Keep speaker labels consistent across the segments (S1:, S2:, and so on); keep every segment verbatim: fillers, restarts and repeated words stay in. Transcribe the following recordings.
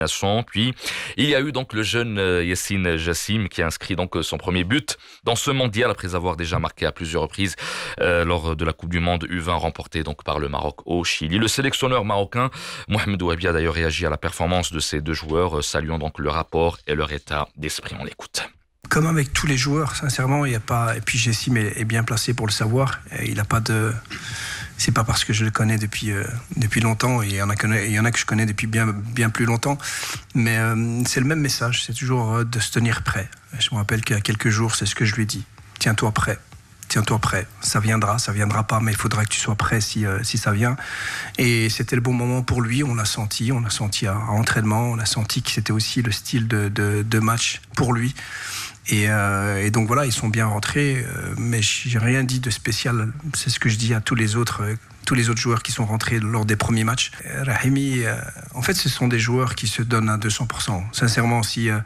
S1: Puis il y a eu donc le jeune Yassine Jassim qui a inscrit donc son premier but dans ce mondial après avoir déjà marqué à plusieurs reprises euh, lors de la Coupe du Monde U vingt remportée donc par le Maroc au Chili. Le sélectionneur marocain Mohamed Ouabi a d'ailleurs réagi à la performance de ces deux joueurs, saluant donc le rapport et leur état d'esprit. On l'écoute.
S2: Comme avec tous les joueurs, sincèrement, il n'y a pas. Et puis Jassim est, est bien placé pour le savoir. Et il n'a pas de. C'est pas parce que je le connais depuis euh, depuis longtemps. Et il y en a que il y en a que je connais depuis bien bien plus longtemps. Mais euh, c'est le même message. C'est toujours euh, de se tenir prêt. Je me rappelle qu'il y a quelques jours, c'est ce que je lui ai dit. Tiens-toi prêt. Tiens-toi prêt. Ça viendra, ça viendra pas, mais il faudra que tu sois prêt si euh, si ça vient. Et c'était le bon moment pour lui. On l'a senti. On l'a senti à, à entraînement. On a senti que c'était aussi le style de de, de match pour lui. Et, euh, et donc voilà, ils sont bien rentrés, euh, mais j'ai rien dit de spécial. C'est ce que je dis à tous les autres, euh, tous les autres joueurs qui sont rentrés lors des premiers matchs. Euh, Rahimi, euh, en fait, ce sont des joueurs qui se donnent à deux cents pour cent. Sincèrement, si euh,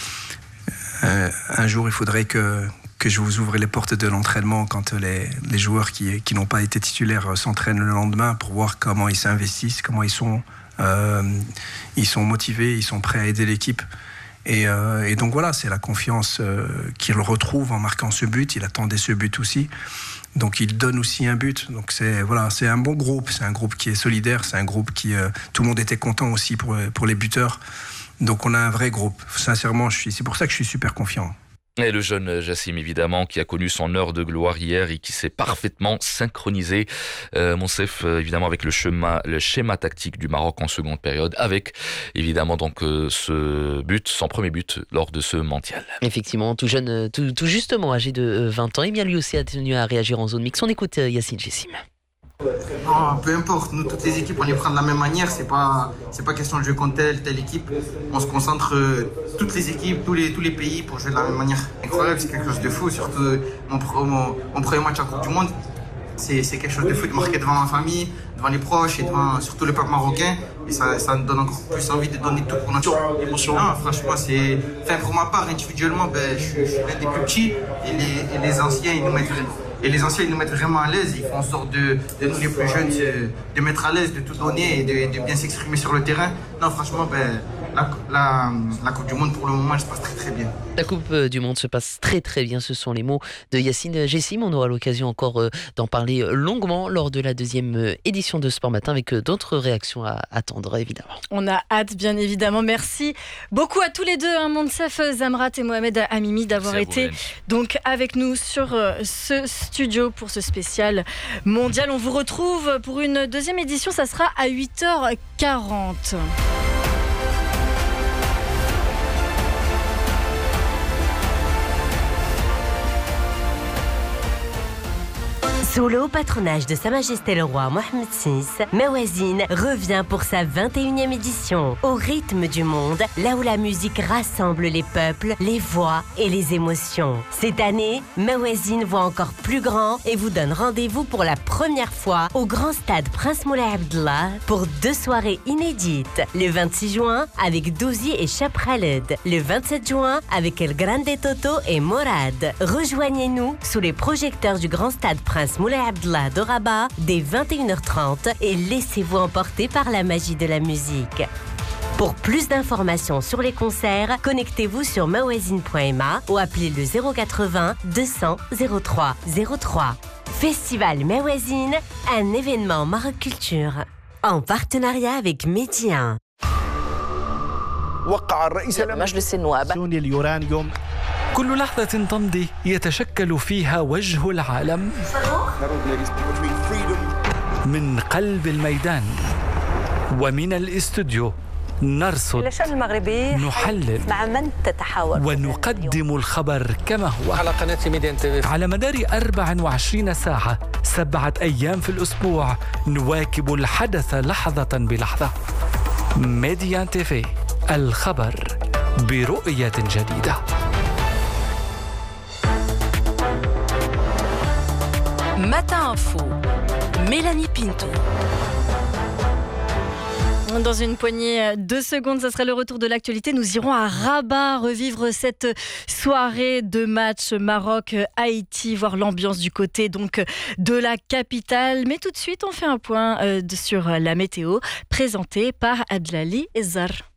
S2: euh, un jour il faudrait que que je vous ouvre les portes de l'entraînement quand les, les joueurs qui, qui n'ont pas été titulaires s'entraînent le lendemain pour voir comment ils s'investissent, comment ils sont, euh, ils sont motivés, ils sont prêts à aider l'équipe. Et, euh, et donc voilà, c'est la confiance euh, qu'il retrouve en marquant ce but. Il attendait ce but aussi, donc il donne aussi un but. Donc c'est voilà, c'est un bon groupe, c'est un groupe qui est solidaire, c'est un groupe qui euh, tout le monde était content aussi pour pour les buteurs. Donc on a un vrai groupe. Sincèrement, je suis, c'est pour ça que je suis super confiant.
S1: Et le jeune Jassim, évidemment, qui a connu son heure de gloire hier et qui s'est parfaitement synchronisé, euh, Monsef, euh, évidemment, avec le schéma, le schéma tactique du Maroc en seconde période, avec, évidemment, donc, euh, ce but, son premier but lors de ce mondial.
S3: Effectivement, tout jeune, tout, tout justement âgé de vingt ans, et bien lui aussi a tenu à réagir en zone mixte. On écoute euh, Yassine Jassim.
S4: Non, peu importe, nous toutes les équipes on les prend de la même manière, c'est pas c'est pas question de jouer contre telle telle équipe, on se concentre euh, toutes les équipes, tous les tous les pays pour jouer de la même manière. Incroyable, c'est quelque chose de fou, surtout mon, mon, mon premier match en Coupe du Monde, c'est c'est quelque chose de fou de marquer devant ma famille, devant les proches et devant surtout le peuple marocain, et ça ça nous donne encore plus envie de donner tout pour notre émotion. Non, franchement, c'est enfin pour ma part individuellement, ben je, je suis l'un des plus petits et les et les anciens ils nous mettent Et les anciens, ils nous mettent vraiment à l'aise. Ils font en sorte de, de nous, les plus jeunes, de, de mettre à l'aise, de tout donner et de, de bien s'exprimer sur le terrain. Non, franchement, ben, la, la, la Coupe du Monde, pour le moment, elle se passe très, très bien.
S3: La Coupe du Monde se passe très, très bien. Ce sont les mots de Yassine Jassim. On aura l'occasion encore d'en parler longuement lors de la deuxième édition de Sport Matin avec d'autres réactions à attendre, évidemment.
S5: On a hâte, bien évidemment. Merci beaucoup à tous les deux, hein, Monsef Zamrat et Mohamed Amimi, d'avoir été donc avec nous sur ce studio pour ce spécial mondial. On vous retrouve pour une deuxième édition, ça sera à huit heures quarante.
S6: Sous le haut patronage de Sa Majesté le Roi Mohammed six, Mawazine revient pour sa vingt et unième édition, au rythme du monde, là où la musique rassemble les peuples, les voix et les émotions. Cette année, Mawazine voit encore plus grand et vous donne rendez-vous pour la première fois au grand stade Prince Moulay Abdallah pour deux soirées inédites. Le vingt-six juin avec Douzi et Chap Khaled. Le vingt-sept juin avec El Grande Toto et Morad. Rejoignez-nous sous les projecteurs du grand stade Prince Moulay Abdallah de Rabat dès vingt et une heures trente et laissez-vous emporter par la magie de la musique. Pour plus d'informations sur les concerts, connectez-vous sur mawazine point m a ou appelez le zéro quatre-vingts deux cents zéro trois zéro trois. Festival Mawazine, un événement Maroc Culture, en partenariat avec Média.
S7: وقع الرئيس
S8: مجلس النواب
S7: اليورانيوم
S9: كل لحظة تمضي يتشكل فيها وجه العالم من قلب الميدان ومن الاستوديو نرصد نحلل
S8: مع من تتحاور
S9: ونقدم الخبر كما هو
S7: على قناة ميديان تي في
S9: على مدار أربع وعشرين ساعة سبعة أيام في الأسبوع نواكب الحدث لحظة بلحظة. ميديان تي في، الخبر برؤية جديدة.
S5: Matin Info, Mélanie Pinto. Dans une poignée de secondes, ça sera le retour de l'actualité. Nous irons à Rabat revivre cette soirée de match Maroc-Haïti, voir l'ambiance du côté donc de la capitale. Mais tout de suite, on fait un point sur la météo présentée par Adlali Ezzar.